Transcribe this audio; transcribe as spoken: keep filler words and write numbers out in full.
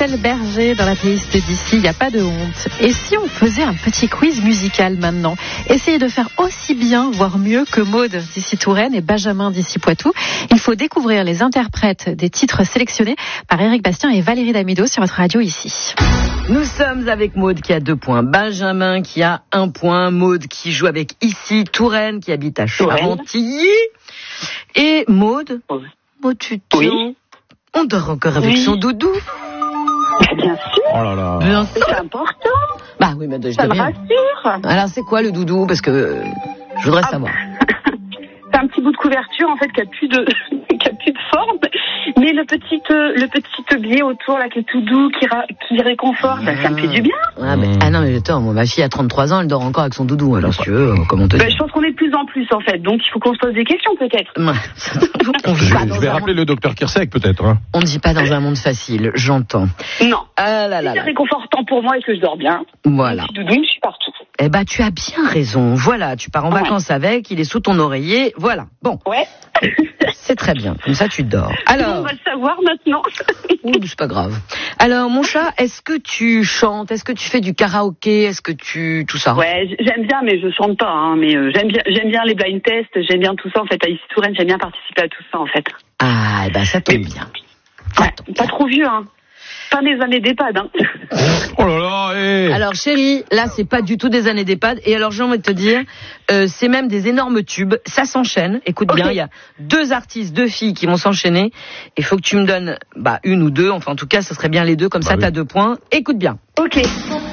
Michel Berger dans la playlist d'ici, il n'y a pas de honte. Et si on faisait un petit quiz musical maintenant? Essayez de faire aussi bien, voire mieux que Maude d'ici Touraine et Benjamin d'ici Poitou. Il faut découvrir les interprètes des titres sélectionnés par Éric Bastien et Valérie Damido sur votre radio ici. Nous sommes avec Maude qui a deux points, Benjamin qui a un point, Maude qui joue avec ici Touraine qui habite à Charentilly. Et Maude, Oui. Maude, tu te... Oui. On dort encore avec Oui. son doudou. Bien sûr, Oh là là. Bien c'est important, Bah oui, mais je ça me bien. rassure. Alors c'est quoi le doudou? Parce que euh, je voudrais Ah. savoir. C'est un petit bout de couverture en fait qui a plus de qui a plus de forme, mais le petit euh, le petit biais autour là qui est tout doux, qui ra- qui réconforte, bah, ça me fait du bien. Ah, mais, ah non mais attends, moi, ma fille a trente-trois ans, elle dort encore avec son doudou. Alors si tu veux, comment te Bah, dire? je pense qu'on est de plus en plus en fait, donc il faut qu'on se pose des questions peut-être. Ouais. On Je vit vais, pas dans je vais un rappeler monde... le docteur Kirsek peut-être. Hein. On ne vit pas dans un monde facile, j'entends. Non. Ah là là C'est là. réconfortant pour moi et que je dors bien. Voilà. Mon petit doudou, je suis partout. Eh ben, tu as bien raison. Voilà, tu pars en Ouais. vacances avec, il est sous ton oreiller. Voilà. Bon, Ouais. c'est très bien. Comme ça, tu dors. On Alors, va le savoir maintenant. ouh, c'est pas grave. Alors, mon chat, est-ce que tu chantes? Est-ce que tu fais du karaoké? Est-ce que tu tout ça? Ouais, j- j'aime bien, mais je chante pas. Hein, mais euh, j'aime bien, j'aime bien les blind tests, j'aime bien tout ça en fait. À Ici Touraine, j'aime bien participer à tout ça en fait. Ah, eh ben, ça tombe Mais- bien. Ouais, pas trop vieux, hein. Pas des années d'EHPAD, hein. Oh là là. Eh. Alors, chérie, là, c'est pas du tout des années d'EHPAD. Et alors, j'ai envie de te dire, euh, c'est même des énormes tubes. Ça s'enchaîne. Écoute Ok. bien, il y a deux artistes, deux filles qui vont s'enchaîner. Il faut que tu me donnes, bah, une ou deux. Enfin, en tout cas, ce serait bien les deux. Comme Bah ça, oui. t'as deux points. Écoute bien. Ok.